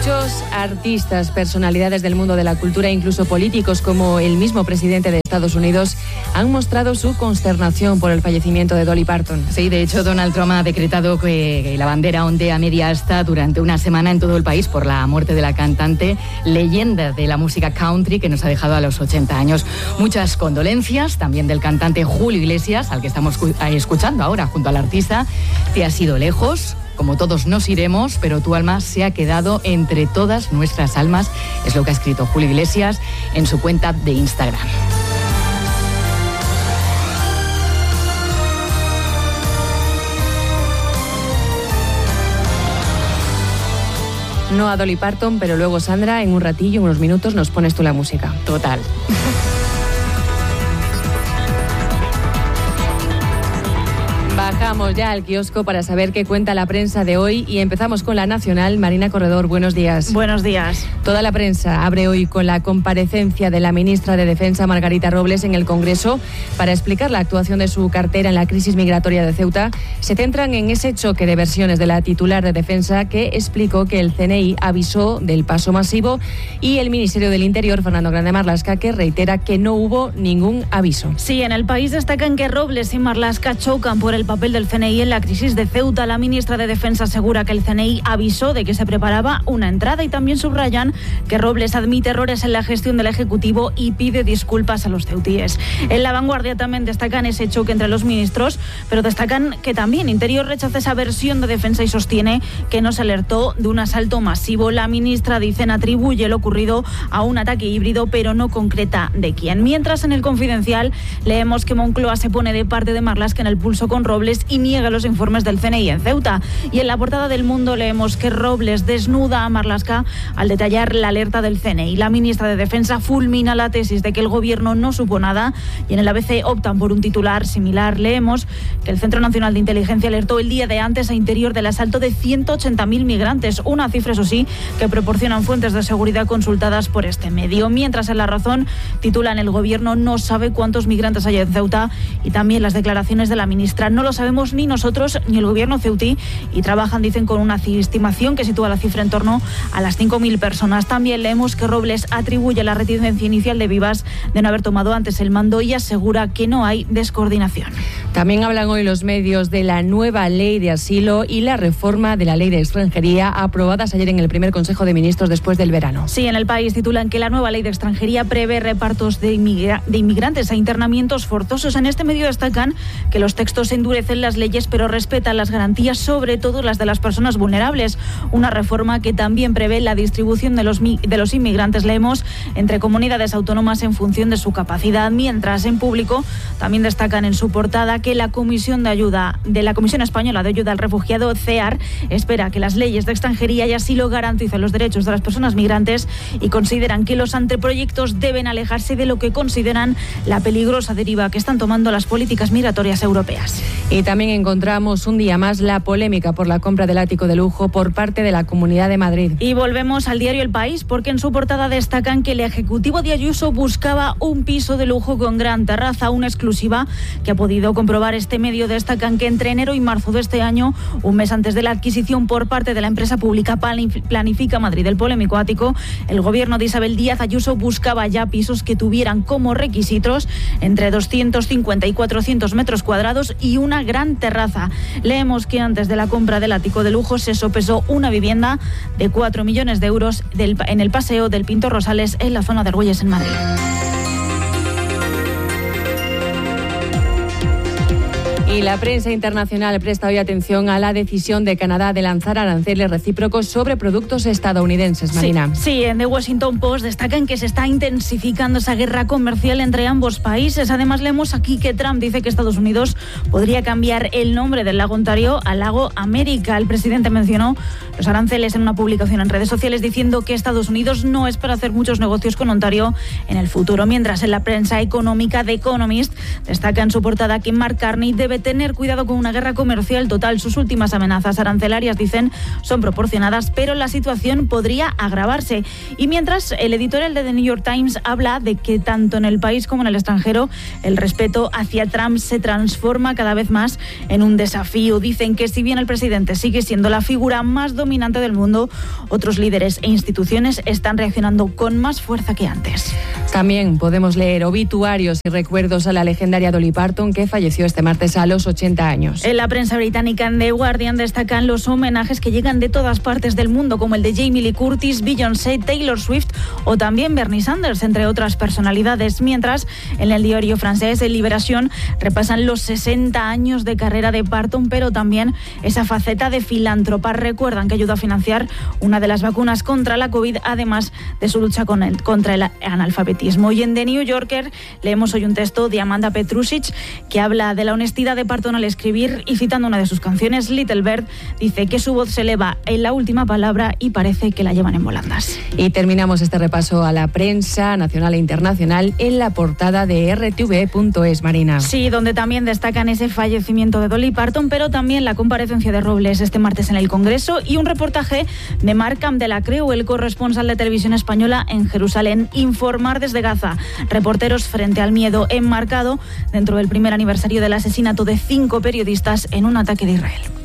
Muchos artistas, personalidades del mundo de la cultura e incluso políticos como el mismo presidente de Estados Unidos han mostrado su consternación por el fallecimiento de Dolly Parton. Sí, de hecho Donald Trump ha decretado que la bandera ondea media asta durante una semana en todo el país por la muerte de la cantante, leyenda de la música country que nos ha dejado a los 80 años. Muchas condolencias también del cantante Julio Iglesias, al que estamos escuchando ahora junto al artista. Te has ido lejos, como todos nos iremos, pero tu alma se ha quedado entre todas nuestras almas, es lo que ha escrito Julio Iglesias en su cuenta de Instagram. No a Dolly Parton, pero luego, Sandra, en un ratillo, en unos minutos, nos pones tú la música. Total. Bajamos ya al kiosco para saber qué cuenta la prensa de hoy y empezamos con La Nacional. Marina Corredor, buenos días. Buenos días. Toda la prensa abre hoy con la comparecencia de la ministra de Defensa, Margarita Robles, en el Congreso para explicar la actuación de su cartera en la crisis migratoria de Ceuta. Se centran en ese choque de versiones de la titular de Defensa, que explicó que el CNI avisó del paso masivo, y el Ministerio del Interior, Fernando Grande Marlaska, que reitera que no hubo ningún aviso. Sí, en El País destacan que Robles y Marlaska chocan por el papel del CNI en la crisis de Ceuta. La ministra de Defensa asegura que el CNI avisó de que se preparaba una entrada, y también subrayan que Robles admite errores en la gestión del Ejecutivo y pide disculpas a los ceutíes. En La Vanguardia también destacan ese choque entre los ministros, pero destacan que también Interior rechaza esa versión de Defensa y sostiene que no se alertó de un asalto masivo. La ministra, dicen, atribuye lo ocurrido a un ataque híbrido, pero no concreta de quién. Mientras, en El Confidencial leemos que Moncloa se pone de parte de Marlaska en el pulso con Robles y niega los informes del CNI en Ceuta. Y en la portada del Mundo leemos que Robles desnuda a Marlaska al detallar la alerta del CNI. La ministra de Defensa fulmina la tesis de que el gobierno no supo nada, y en el ABC optan por un titular similar. Leemos que el Centro Nacional de Inteligencia alertó el día de antes a Interior del asalto de 180.000 migrantes, una cifra, eso sí, que proporcionan fuentes de seguridad consultadas por este medio. Mientras, en La Razón titulan: el gobierno no sabe cuántos migrantes hay en Ceuta, y también las declaraciones de la ministra: no lo sabemos ni nosotros ni el gobierno ceutí, y trabajan, dicen, con una estimación que sitúa la cifra en torno a las 5.000 personas. También leemos que Robles atribuye la reticencia inicial de Vivas de no haber tomado antes el mando y asegura que no hay descoordinación. También hablan hoy los medios de la nueva ley de asilo y la reforma de la ley de extranjería, aprobadas ayer en el primer Consejo de Ministros después del verano. Sí, en El País titulan que la nueva ley de extranjería prevé repartos de inmigrantes a internamientos forzosos. En este medio destacan que los textos endurecen las leyes, pero respetan las garantías, sobre todo las de las personas vulnerables. Una reforma que también prevé la distribución de los inmigrantes, leemos, entre comunidades autónomas en función de su capacidad. Mientras, en Público también destacan en su portada que la Comisión Española de Ayuda al Refugiado, CEAR, espera que las leyes de extranjería y asilo garanticen los derechos de las personas migrantes, y consideran que los anteproyectos deben alejarse de lo que consideran la peligrosa deriva que están tomando las políticas migratorias europeas. Y también encontramos un día más la polémica por la compra del ático de lujo por parte de la Comunidad de Madrid. Y volvemos al diario El País, porque en su portada destacan que el Ejecutivo de Ayuso buscaba un piso de lujo con gran terraza, una exclusiva que ha podido comprobar este medio. Destacan que entre enero y marzo de este año, un mes antes de la adquisición por parte de la empresa pública Planifica Madrid del polémico ático, el gobierno de Isabel Díaz Ayuso buscaba ya pisos que tuvieran como requisitos entre 250 y 400 metros cuadrados y una gran terraza. Leemos que antes de la compra del ático de lujo se sopesó una vivienda de 4 millones de euros en el Paseo del Pintor Rosales, en la zona de Argüelles, en Madrid. Y la prensa internacional presta hoy atención a la decisión de Canadá de lanzar aranceles recíprocos sobre productos estadounidenses. Marina. Sí, en The Washington Post destacan que se está intensificando esa guerra comercial entre ambos países. Además, leemos aquí que Trump dice que Estados Unidos podría cambiar el nombre del lago Ontario a Lago América. El presidente mencionó los aranceles en una publicación en redes sociales, diciendo que Estados Unidos no espera hacer muchos negocios con Ontario en el futuro. Mientras, en la prensa económica, The Economist destaca en su portada que Mark Carney debe tener cuidado con una guerra comercial total. Sus últimas amenazas arancelarias, dicen, son proporcionadas, pero la situación podría agravarse. Y mientras, el editorial de The New York Times habla de que tanto en el país como en el extranjero el respeto hacia Trump se transforma cada vez más en un desafío. Dicen que si bien el presidente sigue siendo la figura más dominante del mundo, otros líderes e instituciones están reaccionando con más fuerza que antes. También podemos leer obituarios y recuerdos a la legendaria Dolly Parton, que falleció este martes a los 80 años. En la prensa británica The Guardian destacan los homenajes que llegan de todas partes del mundo, como el de Jamie Lee Curtis, Beyoncé, Taylor Swift o también Bernie Sanders, entre otras personalidades. Mientras, en el diario francés Libération repasan los 60 años de carrera de Parton, pero también esa faceta de filántropa. Recuerdan que ayudó a financiar una de las vacunas contra la COVID, además de su lucha contra el analfabetismo. Y en The New Yorker leemos hoy un texto de Amanda Petrusic que habla de la honestidad de Parton al escribir, y citando una de sus canciones, Little Bird, dice que su voz se eleva en la última palabra y parece que la llevan en volandas. Y terminamos este repaso a la prensa nacional e internacional en la portada de RTV.es, Marina. Sí, donde también destacan ese fallecimiento de Dolly Parton, pero también la comparecencia de Robles este martes en el Congreso y un reportaje de Marc Campdelacreu, el corresponsal de Televisión Española en Jerusalén. Informar desde Gaza. Reporteros frente al miedo enmarcado dentro del primer aniversario del asesinato de 5 periodistas en un ataque de Israel.